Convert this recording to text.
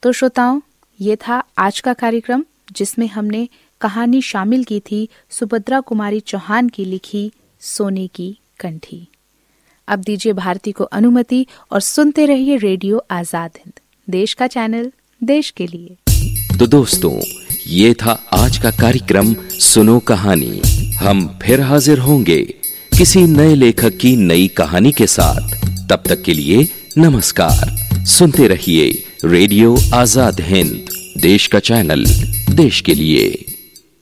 तो श्रोताओं, ये था आज का कार्यक्रम जिसमें हमने कहानी शामिल की थी सुभद्रा कुमारी चौहान की लिखी सोने की कंठी। अब दीजिए भारती को अनुमति और सुनते रहिए रेडियो आजाद हिंद, देश का चैनल, देश के लिए। तो दोस्तों, ये था आज का कार्यक्रम सुनो कहानी। हम फिर हाजिर होंगे किसी नए लेखक की नई कहानी के साथ। तब तक के लिए नमस्कार। सुनते रहिए रेडियो आजाद हिंद, देश का चैनल, देश के लिए।